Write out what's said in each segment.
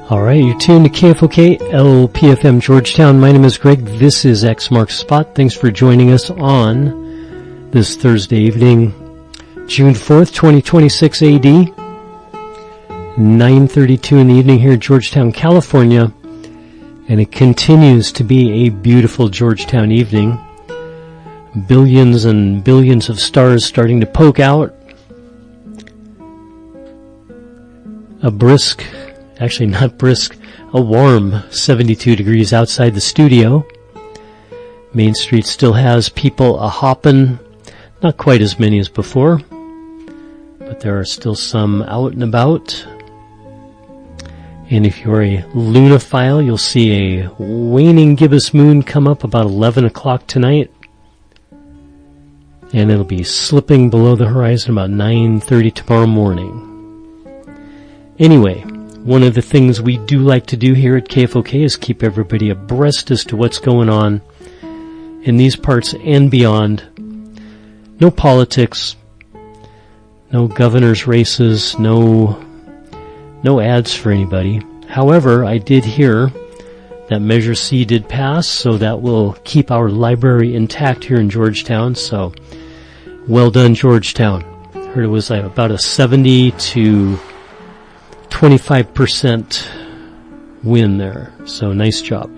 All right, you're tuned to KFOK LPFM Georgetown. My name is Greg. This is X Marks Spot. Thanks for joining us on this Thursday evening, June 4th, 2026 AD, 9:32 in the evening here in Georgetown, California. And it continues to be a beautiful Georgetown evening. Billions and billions of stars starting to poke out. A brisk, actually not brisk, a warm 72 degrees outside the studio. Main Street still has people a-hoppin', not quite as many as before, but there are still some out and about. And if you're a lunophile, you'll see a waning gibbous moon come up about 11 o'clock tonight. And it'll be slipping below the horizon about 9:30 tomorrow morning. Anyway, one of the things we do like to do here at KFOK is keep everybody abreast as to what's going on in these parts and beyond. No politics, no governor's races, no ads for anybody. However, I did hear that Measure C did pass, so that will keep our library intact here in Georgetown. So, well done, Georgetown. Heard it was about a 70 to 25% win there. So nice job.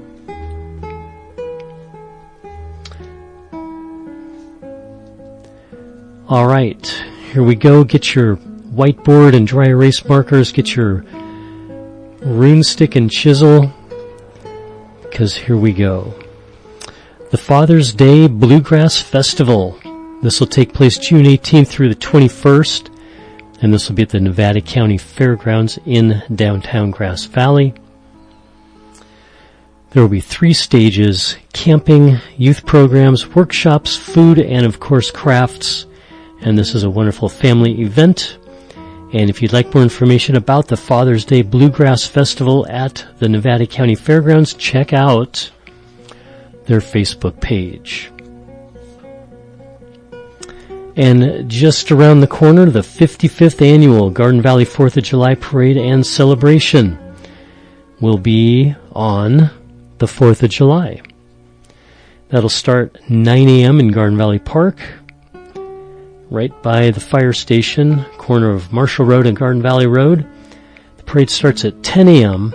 All right, here we go. Get your whiteboard and dry erase markers. Get your rune stick and chisel, because here we go. The Father's Day Bluegrass Festival. This will take place June 18th through the 21st. And this will be at the Nevada County Fairgrounds in downtown Grass Valley. There will be 3 stages: camping, youth programs, workshops, food, and of course crafts. And this is a wonderful family event. And if you'd like more information about the Father's Day Bluegrass Festival at the Nevada County Fairgrounds, check out their Facebook page. And just around the corner, the 55th annual Garden Valley 4th of July Parade and Celebration will be on the 4th of July. That'll start 9 a.m. in Garden Valley Park, right by the fire station, corner of Marshall Road and Garden Valley Road. The parade starts at 10 a.m.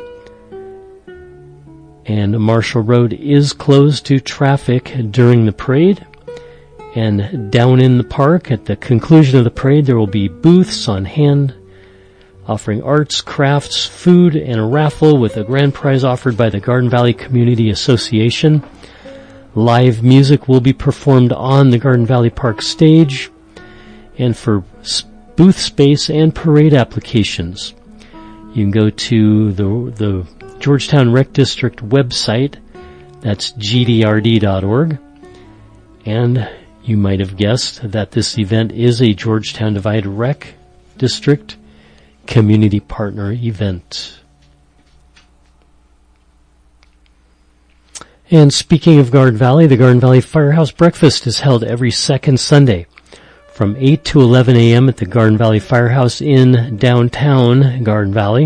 and Marshall Road is closed to traffic during the parade. And down in the park, at the conclusion of the parade, there will be booths on hand offering arts, crafts, food, and a raffle with a grand prize offered by the Garden Valley Community Association. Live music will be performed on the Garden Valley Park stage. And for booth space and parade applications, you can go to the Georgetown Rec District website. That's gdrd.org. And you might have guessed that this event is a Georgetown Divide Rec District Community Partner event. And speaking of Garden Valley, the Garden Valley Firehouse Breakfast is held every second Sunday from 8 to 11 a.m. at the Garden Valley Firehouse in downtown Garden Valley.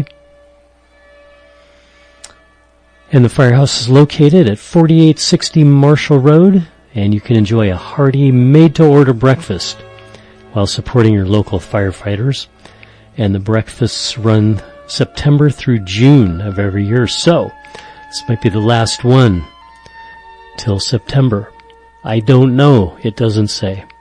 And the firehouse is located at 4860 Marshall Road, and you can enjoy a hearty, made-to-order breakfast while supporting your local firefighters. And the breakfasts run September through June of every year. So, this might be the last one till September. I don't know. It doesn't say.